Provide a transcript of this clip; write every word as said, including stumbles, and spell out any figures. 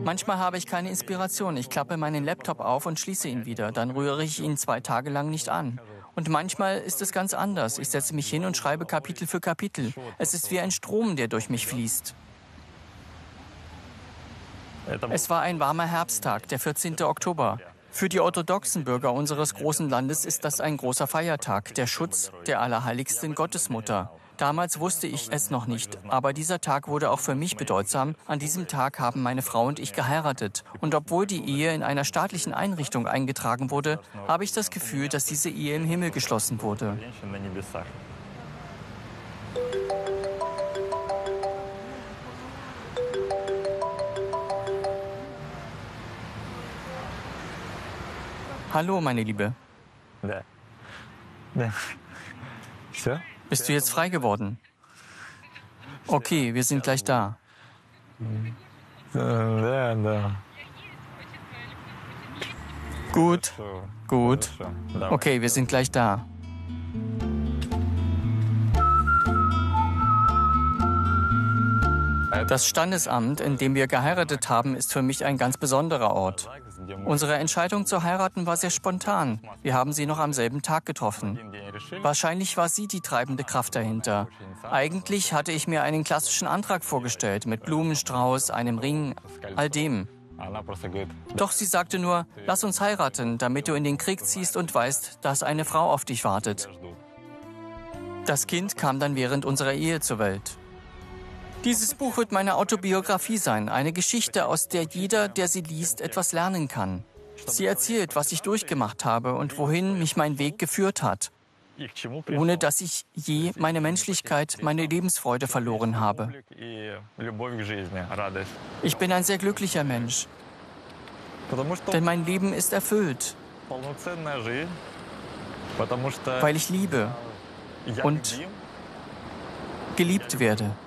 Manchmal habe ich keine Inspiration. Ich klappe meinen Laptop auf und schließe ihn wieder. Dann rühre ich ihn zwei Tage lang nicht an. Und manchmal ist es ganz anders. Ich setze mich hin und schreibe Kapitel für Kapitel. Es ist wie ein Strom, der durch mich fließt. Es war ein warmer Herbsttag, der vierzehnte Oktober. Für die orthodoxen Bürger unseres großen Landes ist das ein großer Feiertag, der Schutz der allerheiligsten Gottesmutter. Damals wusste ich es noch nicht, aber dieser Tag wurde auch für mich bedeutsam. An diesem Tag haben meine Frau und ich geheiratet. Und obwohl die Ehe in einer staatlichen Einrichtung eingetragen wurde, habe ich das Gefühl, dass diese Ehe im Himmel geschlossen wurde. Hallo, meine Liebe. Bist du jetzt frei geworden? Okay, wir sind gleich da. Gut, gut. Okay, wir sind gleich da. Das Standesamt, in dem wir geheiratet haben, ist für mich ein ganz besonderer Ort. Unsere Entscheidung zu heiraten war sehr spontan. Wir haben sie noch am selben Tag getroffen. Wahrscheinlich war sie die treibende Kraft dahinter. Eigentlich hatte ich mir einen klassischen Antrag vorgestellt, mit Blumenstrauß, einem Ring, all dem. Doch sie sagte nur, lass uns heiraten, damit du in den Krieg ziehst und weißt, dass eine Frau auf dich wartet. Das Kind kam dann während unserer Ehe zur Welt. Dieses Buch wird meine Autobiografie sein, eine Geschichte, aus der jeder, der sie liest, etwas lernen kann. Sie erzählt, was ich durchgemacht habe und wohin mich mein Weg geführt hat, ohne dass ich je meine Menschlichkeit, meine Lebensfreude verloren habe. Ich bin ein sehr glücklicher Mensch, denn mein Leben ist erfüllt, weil ich liebe und geliebt werde.